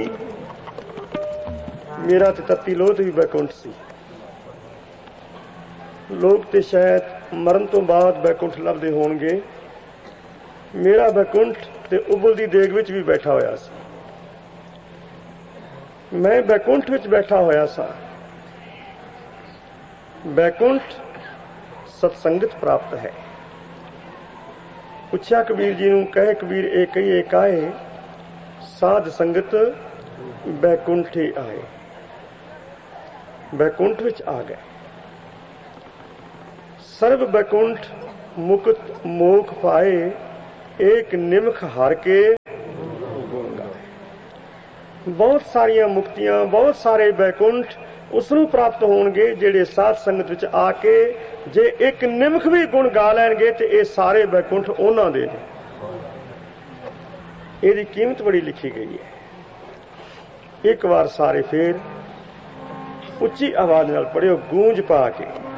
मेरा ते तत्ती लोथ भी बैकुंठ सी। लोग ते शायद मरण तो बाद बैकुंठ लभदे होणगे, मेरा बैकुंठ ते उबलदी देग विच भी बैठा होया सी। मैं बैकुंठ विच बैठा होया सा। बैकुंठ सत्संगत प्राप्त है। पुछया कबीर जी नूं, कहे कबीर ए कहिए काहे, साध संगत बैकुंठे आए। बैकुंठ विच आ गए। सर्व बैकुंठ मुक्त मोख पाए, एक निमख हार के गुण गाए। बहुत सारिया मुक्तियां, बहुत सारे बैकुंठ उसनूं प्राप्त होणगे ਜਿਹੜੇ ਸਾਧ ਸੰਗਤ ਵਿੱਚ ਆ ਕੇ ਜੇ ਇੱਕ ਨਿਮਖ ਵੀ ਗੁਣ ਗਾ ਲੈਣਗੇ ਤੇ ਇਹ ਸਾਰੇ ਬੈਕੁੰਠ ਉਹਨਾਂ ਦੇ ਨੇ। ਇਹਦੀ ਕੀਮਤ ਬੜੀ ਲਿਖੀ ਗਈ ਹੈ। ਇੱਕ ਵਾਰ ਸਾਰੇ ਫੇਰ ਉੱਚੀ ਆਵਾਜ਼ ਨਾਲ ਪੜਿਓ, ਗੂੰਜ ਪਾ ਕੇ।